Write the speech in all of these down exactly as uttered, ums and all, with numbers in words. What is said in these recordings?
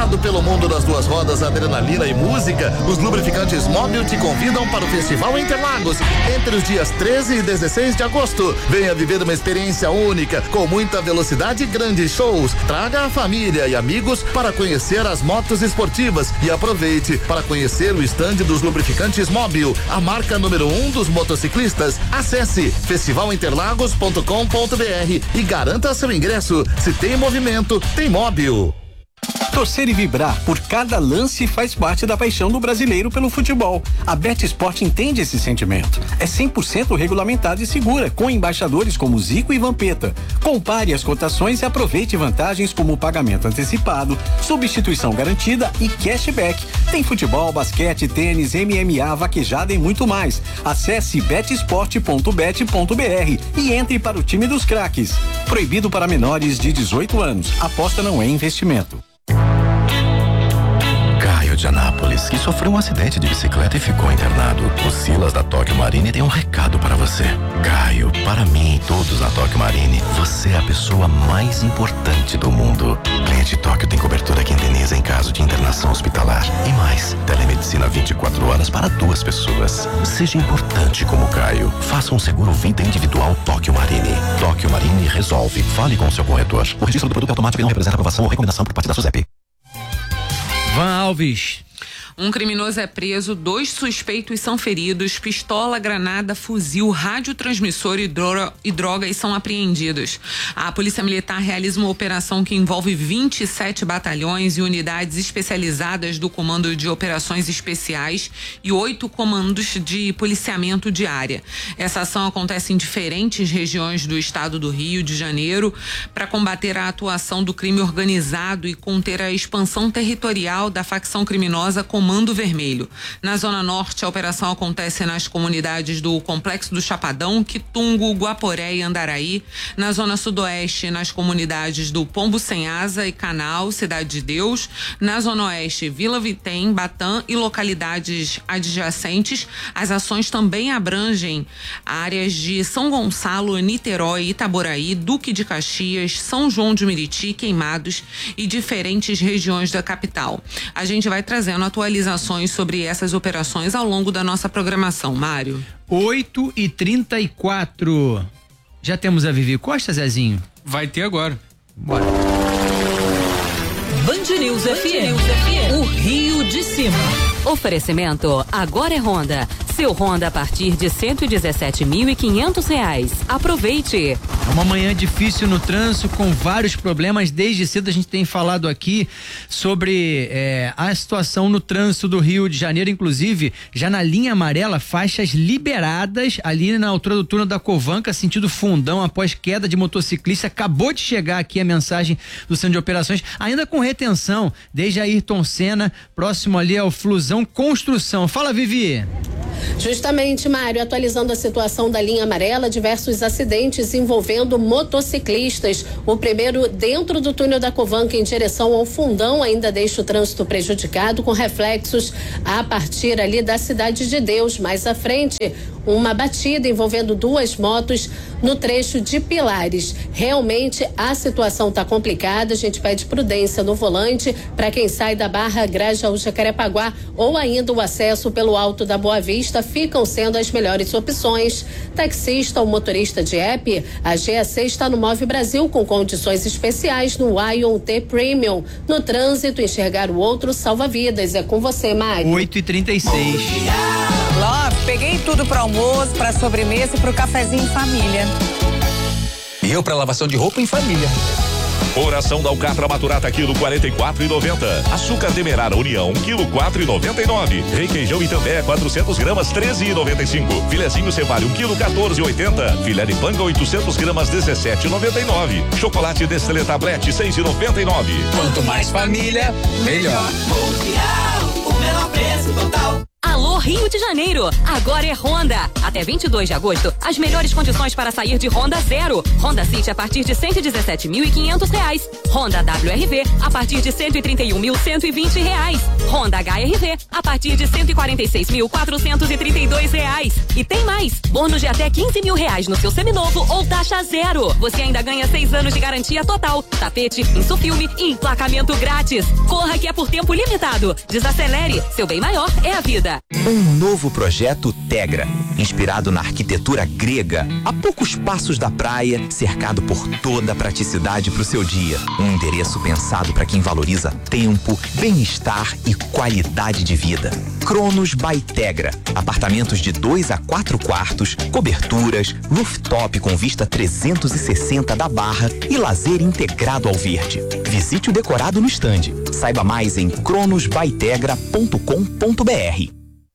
Apaixonado pelo mundo das duas rodas, adrenalina e música, os lubrificantes Móbil te convidam para o Festival Interlagos entre os dias treze e dezesseis de agosto. Venha viver uma experiência única, com muita velocidade e grandes shows. Traga a família e amigos para conhecer as motos esportivas e aproveite para conhecer o estande dos lubrificantes Móbil, a marca número um dos motociclistas. Acesse festival interlagos ponto com ponto br e garanta seu ingresso. Se tem movimento, tem Móbil. Torcer e vibrar por cada lance faz parte da paixão do brasileiro pelo futebol. A BetSport entende esse sentimento. É cem por cento regulamentada e segura, com embaixadores como Zico e Vampeta. Compare as cotações e aproveite vantagens como pagamento antecipado, substituição garantida e cashback. Tem futebol, basquete, tênis, M M A, vaquejada e muito mais. Acesse betsport ponto bet ponto br e entre para o time dos craques. Proibido para menores de dezoito anos. Aposta não é investimento. Caio de Anápolis, que sofreu um acidente de bicicleta e ficou internado. O Silas da Tóquio Marine tem um recado para você. Caio, para mim e todos na Tóquio Marine, você é a pessoa mais importante do mundo. Cliente Tóquio tem cobertura que indeniza em caso de internação hospitalar. E mais, telemedicina vinte e quatro horas para duas pessoas. Seja importante como Caio. Faça um seguro vida individual Tóquio Marine. Tóquio Marine resolve. Fale com o seu corretor. O registro do produto é automático e não representa aprovação ou recomendação por parte da SUSEP. Van Alves. Um criminoso é preso, dois suspeitos são feridos, pistola, granada, fuzil, radiotransmissor e droga, e drogas são apreendidos. A Polícia Militar realiza uma operação que envolve vinte e sete batalhões e unidades especializadas do Comando de Operações Especiais e oito comandos de policiamento de área. Essa ação acontece em diferentes regiões do estado do Rio de Janeiro para combater a atuação do crime organizado e conter a expansão territorial da facção criminosa Comando Vermelho. Na Zona Norte, a operação acontece nas comunidades do Complexo do Chapadão, Quitungo, Guaporé e Andaraí. Na Zona Sudoeste, nas comunidades do Pombo Sem Asa e Canal, Cidade de Deus. Na Zona Oeste, Vila Vitem, Batã e localidades adjacentes. As ações também abrangem áreas de São Gonçalo, Niterói, Itaboraí, Duque de Caxias, São João de Meriti, Queimados e diferentes regiões da capital. A gente vai trazendo atualizações sobre essas operações ao longo da nossa programação. Mário. oito e trinta e quatro. Já temos a Vivi Costa, Zezinho? Vai ter agora. Bora. Band News F M. O Rio de Cima. Oferecimento Agora é Honda. Seu Honda a partir de cento e dezessete mil e quinhentos reais. Aproveite. É uma manhã difícil no trânsito, com vários problemas. Desde cedo a gente tem falado aqui sobre é, a situação no trânsito do Rio de Janeiro, inclusive já na linha amarela, faixas liberadas ali na altura do túnel da Covanca, sentido Fundão, após queda de motociclista. Acabou de chegar aqui a mensagem do Centro de Operações, ainda com retenção, desde Ayrton Senna, próximo ali ao Flusão Construção. Fala, Vivi. Justamente, Mário, atualizando a situação da linha amarela, diversos acidentes envolvendo motociclistas. O primeiro dentro do túnel da Covanca em direção ao Fundão ainda deixa o trânsito prejudicado, com reflexos a partir ali da Cidade de Deus. Mais à frente, uma batida envolvendo duas motos no trecho de Pilares. Realmente a situação está complicada, a gente pede prudência no volante para quem sai da Barra Grajaú Jacarepaguá ou ainda o acesso pelo Alto da Boa Vista ficam sendo as melhores opções. Taxista ou motorista de app, a G A C está no Move Brasil com condições especiais no Ion T Premium. No trânsito, enxergar o outro salva vidas. É com você, Mário. oito e trinta e seis. Ló, peguei tudo para almoço, para sobremesa e para o cafezinho em família. E eu para lavação de roupa em família. Coração da alcatra maturata, quilo quarenta e quatro e noventa. Açúcar demerara União, quilo quatro e noventa e nove. Requeijão Itambé, quatrocentos gramas, treze e noventa e cinco. Filezinho Cevale, um quilo, quatorze e oitenta. Filé de panga, oitocentos gramas, dezessete e noventa e nove. Chocolate Nestlé Tablete, seis e noventa e nove. Quanto mais família, melhor. Mundial, o menor preço total. A Alô Rio de Janeiro, agora é Honda. Até vinte e dois de agosto, as melhores condições para sair de Honda Zero. Honda City a partir de cento e dezessete mil e quinhentos reais. Honda W R V a partir de cento e trinta e um mil cento e vinte reais. Honda H R V a partir de cento e quarenta e seis mil quatrocentos e trinta e dois reais. E tem mais, bônus de até quinze mil reais no seu seminovo ou taxa zero. Você ainda ganha seis anos de garantia total, tapete, insufilme e emplacamento grátis. Corra que é por tempo limitado. Desacelere, seu bem maior é a vida. Um novo projeto Tegra, inspirado na arquitetura grega, a poucos passos da praia, cercado por toda a praticidade para o seu dia. Um endereço pensado para quem valoriza tempo, bem-estar e qualidade de vida. Cronos by Tegra. Apartamentos de dois a quatro quartos, coberturas, rooftop com vista trezentos e sessenta da Barra e lazer integrado ao verde. Visite o decorado no estande. Saiba mais em cronos by tegra ponto com ponto b r.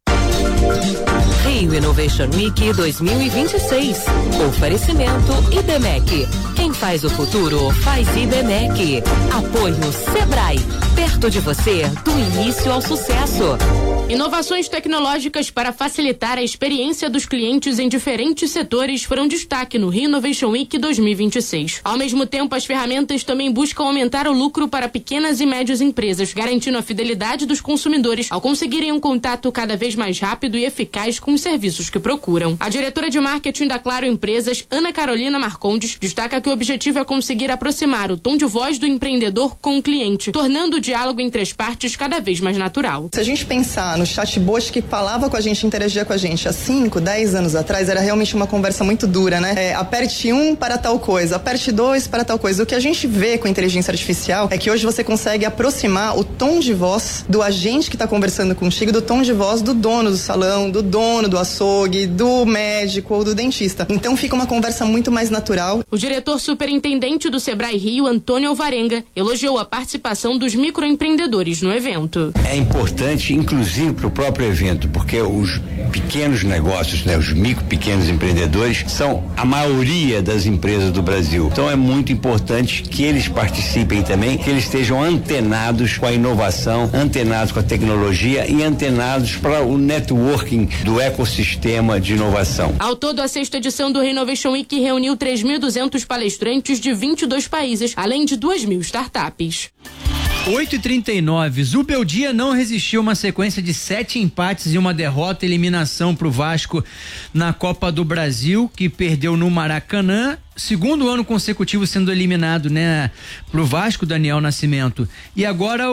Rio Innovation Week dois mil e vinte e seis. Oferecimento IBMEC. Quem faz o futuro faz IBMEC. Apoio Sebrae. Perto de você, do início ao sucesso. Inovações tecnológicas para facilitar a experiência dos clientes em diferentes setores foram destaque no Rio Innovation Week dois mil e vinte e seis. Ao mesmo tempo, as ferramentas também buscam aumentar o lucro para pequenas e médias empresas, garantindo a fidelidade dos consumidores ao conseguirem um contato cada vez mais rápido e eficaz com os serviços que procuram. A diretora de marketing da Claro Empresas, Ana Carolina Marcondes, destaca que o objetivo é conseguir aproximar o tom de voz do empreendedor com o cliente, tornando o diálogo entre as partes cada vez mais natural. Se a gente pensar no chatbot que falava com a gente, interagia com a gente há cinco, dez anos atrás, era realmente uma conversa muito dura, né? É, aperte um para tal coisa, aperte dois para tal coisa. O que a gente vê com a inteligência artificial é que hoje você consegue aproximar o tom de voz do agente que está conversando contigo, do tom de voz do dono do salão, do dono do açougue, do médico ou do dentista. Então fica uma conversa muito mais natural. O diretor superintendente do Sebrae Rio, Antônio Alvarenga, elogiou a participação dos microempreendedores no evento. É importante, inclusive, para o próprio evento, porque os pequenos negócios, né, os micro pequenos empreendedores são a maioria das empresas do Brasil. Então é muito importante que eles participem também, que eles estejam antenados com a inovação, antenados com a tecnologia e antenados para o networking do ecossistema de inovação. Ao todo, a sexta edição do Innovation Week reuniu três mil e duzentos palestrantes de vinte e dois países, além de duas mil startups. oito e trinta e nove, Zubeldia não resistiu a uma sequência de sete empates e uma derrota, eliminação para o Vasco na Copa do Brasil, que perdeu no Maracanã. Segundo ano consecutivo sendo eliminado, né, pro Vasco, Daniel Nascimento. E agora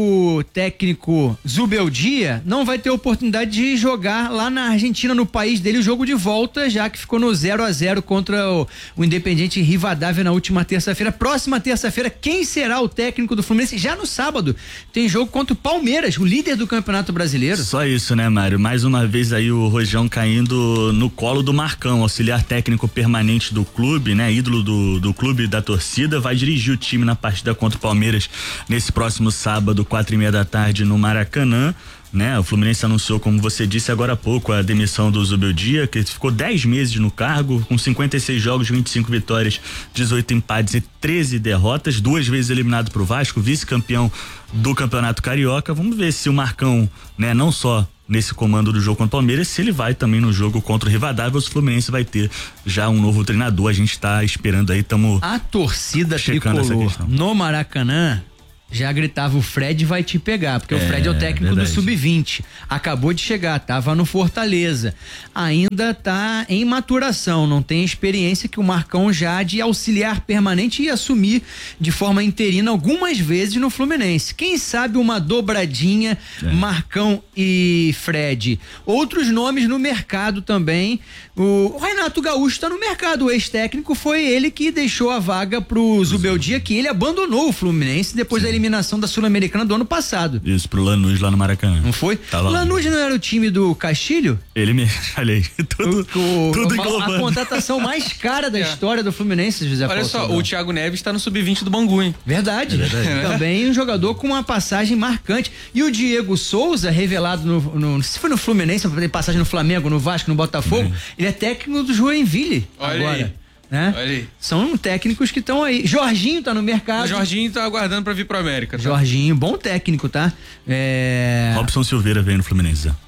o técnico Zubeldia não vai ter oportunidade de jogar lá na Argentina, no país dele, o jogo de volta, já que ficou no zero a zero contra o, o Independiente Rivadavia na última terça-feira. Próxima terça-feira, quem será o técnico do Fluminense? Já no sábado, tem jogo contra o Palmeiras, o líder do Campeonato Brasileiro. Só isso, né, Mário? Mais uma vez aí o Rojão caindo no colo do Marcão, auxiliar técnico permanente do clube, né, ídolo do, do clube e da torcida, vai dirigir o time na partida contra o Palmeiras nesse próximo sábado, quatro e meia da tarde, no Maracanã. Né, o Fluminense anunciou, como você disse agora há pouco, a demissão do Zubeldia, que ficou dez meses no cargo, com cinquenta e seis jogos, vinte e cinco vitórias, dezoito empates e treze derrotas, duas vezes eliminado pro Vasco, vice-campeão do Campeonato Carioca. Vamos ver se o Marcão, né, não só nesse comando do jogo contra o Palmeiras, se ele vai também no jogo contra o Rivadavia, ou se o Fluminense vai ter já um novo treinador. A gente está esperando aí, estamos a torcida tricolor no Maracanã já gritava: o Fred vai te pegar, porque é, o Fred é o técnico verdade. do sub vinte, acabou de chegar, tava no Fortaleza, ainda tá em maturação, não tem experiência que o Marcão já de auxiliar permanente e assumir de forma interina algumas vezes no Fluminense. Quem sabe uma dobradinha, é. Marcão e Fred. Outros nomes no mercado também, o Renato Gaúcho tá no mercado, o ex-técnico, foi ele que deixou a vaga pro Zubeldia, que ele abandonou o Fluminense depois Sim. da eliminação da Sul-Americana do ano passado. Isso, pro Lanús lá no Maracanã. Não foi? Tava Lanús lá. Não era o time do Castilho? Ele mesmo, olha aí, tudo, o, o, tudo englobando. A contratação mais cara da é. história do Fluminense, José Paulo. Olha só, o Thiago Neves tá no sub vinte do Bangu, hein? Verdade. É verdade. Também um jogador com uma passagem marcante. E o Diego Souza, revelado no, no não sei se foi no Fluminense, pra ter passagem no Flamengo, no Vasco, no Botafogo, é. ele é técnico do Joinville Olha agora. Aí. Né? Olha aí. São técnicos que estão aí. Jorginho tá no mercado. O Jorginho tá aguardando pra vir pro América. Tá? Jorginho, bom técnico, tá? É... Robson Silveira veio no Fluminense.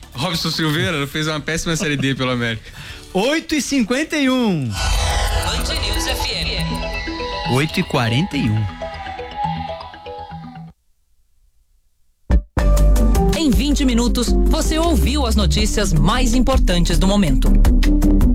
Robson Silveira fez uma péssima Série D pelo América. oito e cinquenta e um. Band News F M. oito e quarenta e um. Em vinte minutos, você ouviu as notícias mais importantes do momento.